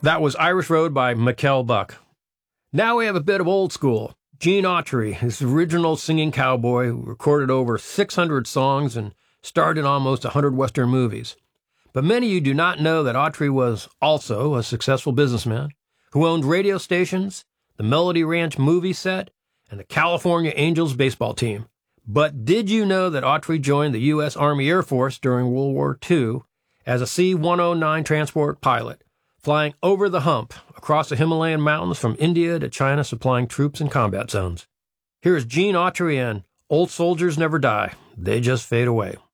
That was Irish Road by Mikkel Buck. Now we have a bit of old school. Gene Autry, his original singing cowboy, who recorded over 600 songs and starred in almost 100 Western movies. But many of you do not know that Autry was also a successful businessman who owned radio stations, the Melody Ranch movie set, and the California Angels baseball team. But did you know that Autry joined the U.S. Army Air Force during World War II as a C-109 transport pilot, flying over the hump across the Himalayan mountains from India to China, supplying troops in combat zones? Here's Gene Autry and Old Soldiers Never Die. They Just Fade Away.